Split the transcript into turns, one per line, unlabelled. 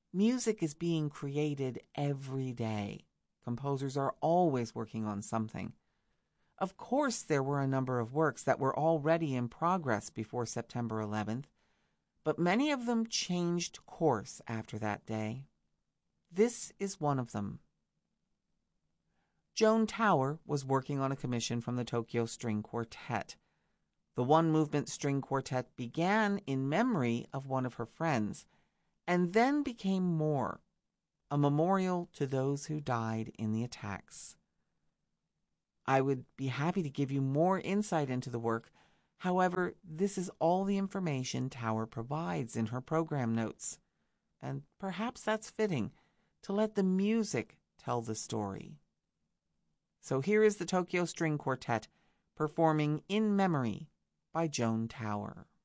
Music is being created every day. Composers are always working on something. Of course, there were a number of works that were already in progress before September 11th, but many of them changed course after that day. This is one of them. Joan Tower was working on a commission from the Tokyo String Quartet. The one-movement string quartet began in memory of one of her friends, and then became more, a memorial to those who died in the attacks. I would be happy to give you more insight into the work. However, this is all the information Tower provides in her program notes. And perhaps that's fitting, to let the music tell the story. So here is the Tokyo String Quartet performing In Memory by Joan Tower.